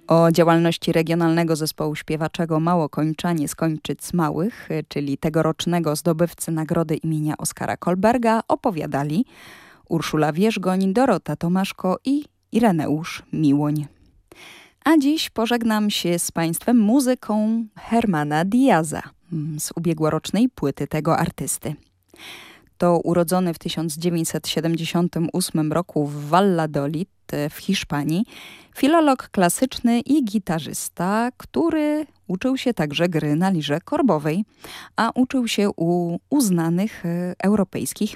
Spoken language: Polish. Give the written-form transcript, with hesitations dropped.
O działalności Regionalnego Zespołu Śpiewaczego Małokończa Nie skończyc małych, czyli tegorocznego zdobywcy nagrody imienia Oskara Kolberga, opowiadali Urszula Wierzgoń, Dorota Tomaszko i Ireneusz Miłoń. A dziś pożegnam się z Państwem muzyką Hermana Diaza z ubiegłorocznej płyty tego artysty. To urodzony w 1978 roku w Valladolid w Hiszpanii filolog klasyczny i gitarzysta, który uczył się także gry na lirze korbowej, a uczył się u uznanych europejskich